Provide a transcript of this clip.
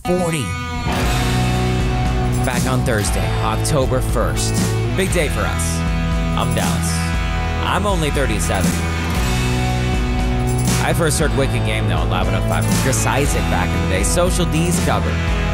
40. Back on Thursday, October 1st. Big day for us. I'm Dallas. I'm only 37. I first heard Wicked Game, though, on 11:05 from Chris Isaac back in the day. Social D's cover.